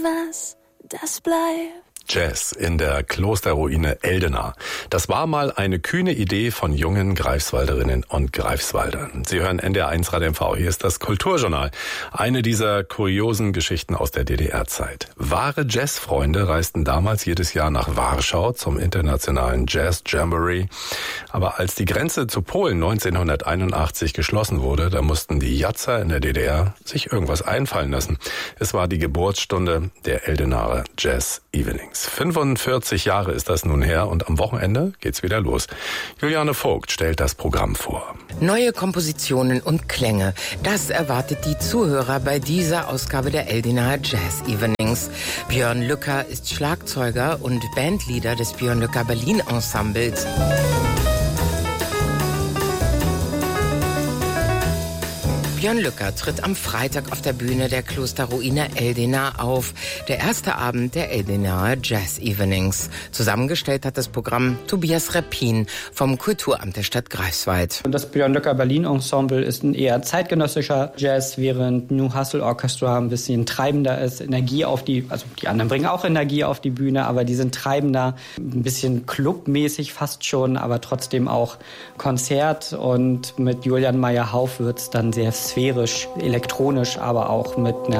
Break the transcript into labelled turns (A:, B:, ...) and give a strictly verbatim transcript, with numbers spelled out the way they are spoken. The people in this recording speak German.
A: Was, das bleibt.
B: Jazz in der Klosterruine Eldena. Das war mal eine kühne Idee von jungen Greifswalderinnen und Greifswaldern. Sie hören N D R eins Radio M V. Hier ist das Kulturjournal. Eine dieser kuriosen Geschichten aus der D D R-Zeit. Wahre Jazzfreunde reisten damals jedes Jahr nach Warschau zum internationalen Jazz Jamboree. Aber als die Grenze zu Polen neunzehnhunderteinundachtzig geschlossen wurde, da mussten die Jatzer in der D D R sich irgendwas einfallen lassen. Es war die Geburtsstunde der Eldenaer Jazz Evenings. fünfundvierzig Jahre ist das nun her und am Wochenende geht's wieder los. Juliane Vogt stellt das Programm vor.
C: Neue Kompositionen und Klänge, das erwartet die Zuhörer bei dieser Ausgabe der Eldenaer Jazz Evenings. Björn Lücker ist Schlagzeuger und Bandleader des Björn Lücker Berlin Ensembles. Björn Lücker tritt am Freitag auf der Bühne der Klosterruine Eldena auf. Der erste Abend der Eldenaer Jazz Evenings. Zusammengestellt hat das Programm Tobias Reppin vom Kulturamt der Stadt Greifswald.
D: Das Björn Lücker Berlin Ensemble ist ein eher zeitgenössischer Jazz, während New Hustle Orchestra ein bisschen treibender ist. Energie auf die, also die anderen bringen auch Energie auf die Bühne, aber die sind treibender, ein bisschen clubmäßig fast schon, aber trotzdem auch Konzert. Und mit Julian Meyer-Hauf wird es dann sehr sphärisch, elektronisch, aber auch mit einer